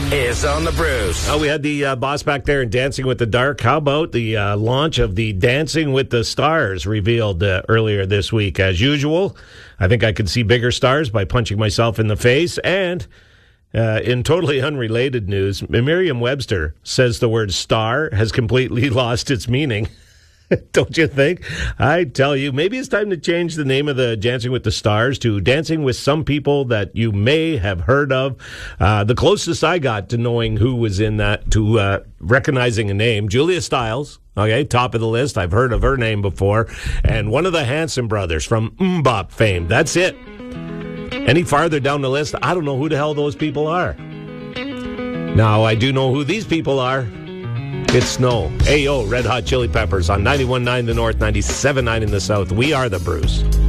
is on the Bruce. Oh, we had the boss back there in Dancing with the Dark. How about the launch of the Dancing with the Stars revealed earlier this week? As usual, I think I could see bigger stars by punching myself in the face. And in totally unrelated news, Merriam-Webster says the word star has completely lost its meaning. Don't you think? I tell you, maybe it's time to change the name of the Dancing with the Stars to Dancing with Some People That You May Have Heard Of. The closest I got to knowing who was in that, to recognizing a name, Julia Stiles. Okay, top of the list. I've heard of her name before. And one of the Hanson brothers from MMMBop fame. That's it. Any farther down the list, I don't know who the hell those people are. Now, I do know who these people are. It's Snow. Ayo, Red Hot Chili Peppers on 91.9 in the north, 97.9 in the south. We are the Bruce.